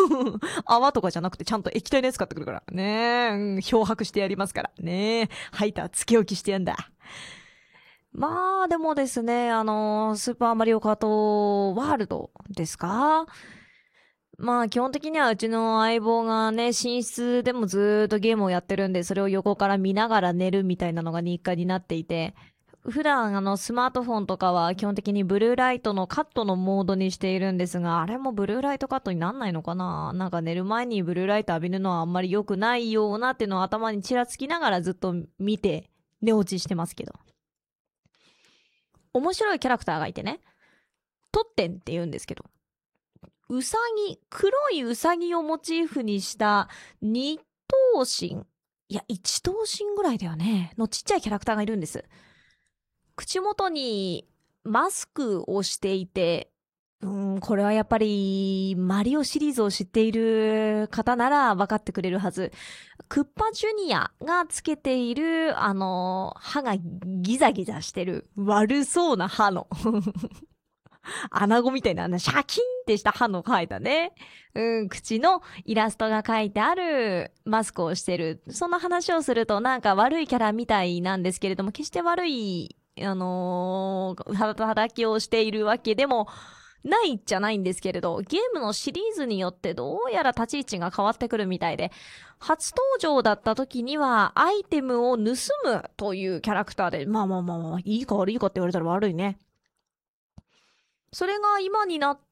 泡とかじゃなくてちゃんと液体のやつ買ってくるから。ねえ、漂白してやりますから。ねえ、ハイターつけ置きしてやんだ。まあ、でもですね、スーパーマリオカートワールドですか？まあ、基本的にはうちの相棒がね、寝室でもずーっとゲームをやってるんで、それを横から見ながら寝るみたいなのが日課になっていて、普段スマートフォンとかは基本的にブルーライトのカットのモードにしているんですが、あれもブルーライトカットになんないのかな？なんか寝る前にブルーライト浴びるのはあんまり良くないようなっていうのを頭にちらつきながらずっと見て寝落ちしてますけど。面白いキャラクターがいてね、トッテンって言うんですけど、うさぎ、黒いうさぎをモチーフにした二頭身、いや、一頭身ぐらいだよね、のちっちゃいキャラクターがいるんです。口元にマスクをしていて、これはやっぱり、マリオシリーズを知っている方なら分かってくれるはず。クッパジュニアがつけている、歯がギザギザしてる、悪そうな歯の穴子みたいな、シャキーンってした歯の描いたね。口のイラストが描いてあるマスクをしてる。そんな話をするとなんか悪いキャラみたいなんですけれども、決して悪い、働きをしているわけでもないじゃないんですけれど、ゲームのシリーズによってどうやら立ち位置が変わってくるみたいで、初登場だった時にはアイテムを盗むというキャラクターで、まあまあまあまあ、いいか悪いかって言われたら悪いね。それが今になって、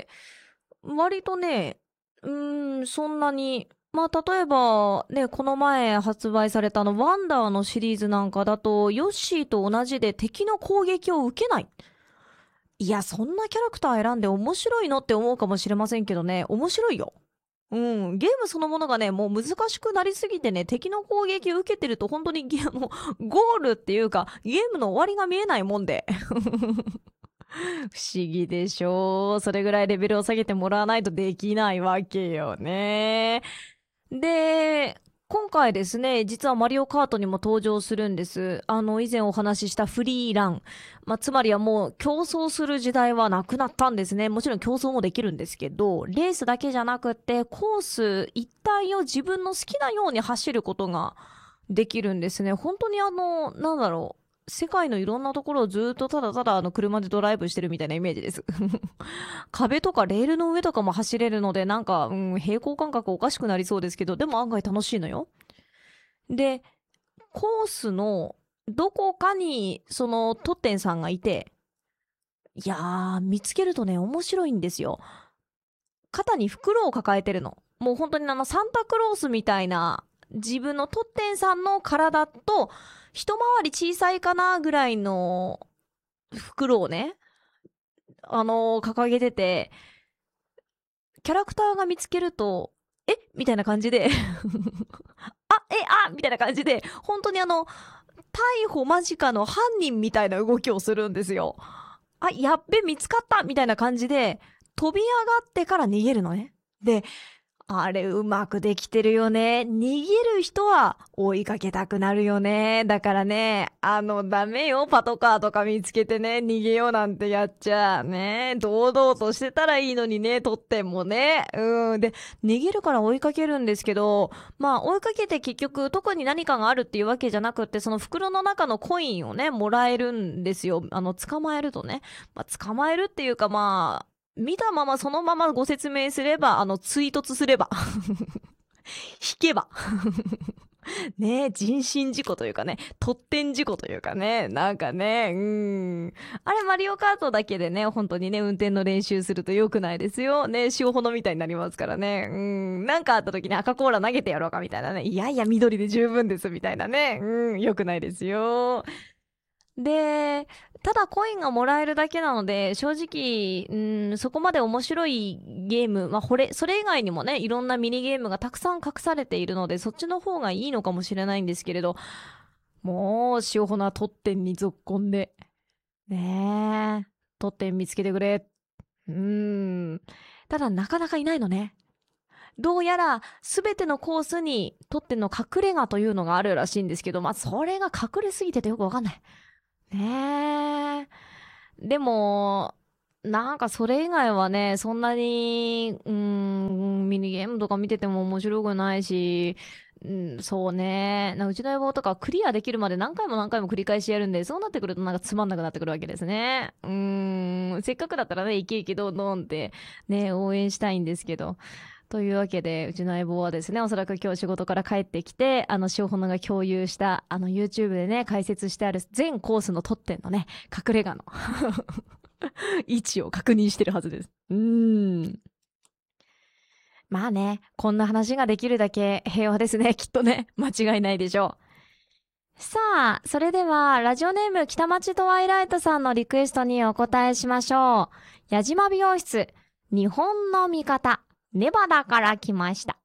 割とね、そんなに、まあ、例えば、ね、この前発売されたワンダーのシリーズなんかだと、ヨッシーと同じで敵の攻撃を受けない。いや、そんなキャラクター選んで面白いのって思うかもしれませんけどね、面白いよ。ゲームそのものがね、もう難しくなりすぎてね、敵の攻撃を受けてると本当にもうゴールっていうか、ゲームの終わりが見えないもんで。不思議でしょう。それぐらいレベルを下げてもらわないとできないわけよね。で、今回ですね、実はマリオカートにも登場するんです。以前お話ししたフリーラン。つまりはもう競争する時代はなくなったんですね。もちろん競争もできるんですけど、レースだけじゃなくて、コース一体を自分の好きなように走ることができるんですね。本当になんだろう。世界のいろんなところをずっとただただ車でドライブしてるみたいなイメージです。壁とかレールの上とかも走れるので、なんか、平行感覚おかしくなりそうですけど、でも案外楽しいのよ。で、コースのどこかに、その、トッテンさんがいて、いやー、見つけるとね、面白いんですよ。肩に袋を抱えてるの。もう本当にサンタクロースみたいな、自分のトッテンさんの体と、一回り小さいかなぐらいの袋をね、掲げてて、キャラクターが見つけると、みたいな感じでみたいな感じで、本当に逮捕間近の犯人みたいな動きをするんですよ。やっべ、見つかったみたいな感じで、飛び上がってから逃げるのね。で、あれうまくできてるよね。逃げる人は追いかけたくなるよね。だからね、ダメよ。パトカーとか見つけてね、逃げようなんてやっちゃね。堂々としてたらいいのにね、取ってもね。で、逃げるから追いかけるんですけど、まあ追いかけて結局特に何かがあるっていうわけじゃなくって、その袋の中のコインをね、もらえるんですよ。捕まえるとね。捕まえるっていうかまあ、見たままそのままご説明すれば、追突すれば引けばねえ、人身事故というかね、突転事故というかね、なんかね、あれマリオカートだけでね、本当にね、運転の練習すると良くないですよ。ね、塩ほのみたいになりますからね。なんかあった時に赤コーラ投げてやろうかみたいなね。いやいや、緑で十分ですみたいなね。良くないですよ。で、ただコインがもらえるだけなので、正直、そこまで面白いゲーム、それ以外にもね、いろんなミニゲームがたくさん隠されているので、そっちの方がいいのかもしれないんですけれど、もう、塩ほなトッテンにぞっこんで、ねえ、トッテン見つけてくれ。ただなかなかいないのね。どうやら、すべてのコースにトッテンの隠れ家というのがあるらしいんですけど、それが隠れすぎててよくわかんない。ねえ。でも、なんかそれ以外はね、そんなに、 ミニゲームとか見てても面白くないし、そうね。うちの相棒とかクリアできるまで何回も何回も繰り返しやるんで、そうなってくるとなんかつまんなくなってくるわけですね。せっかくだったらね、イケイケどんどんってね、応援したいんですけど。というわけで、うちの相棒はですね、おそらく今日仕事から帰ってきて、塩穂が共有した、YouTube でね、解説してある全コースのトッテンのね、隠れ家の位置を確認してるはずです。まあね、こんな話ができるだけ平和ですね、きっとね。間違いないでしょう。さあ、それでは、ラジオネーム北町トワイライトさんのリクエストにお答えしましょう。矢島美容室、日本の味方、ネバダから来ました。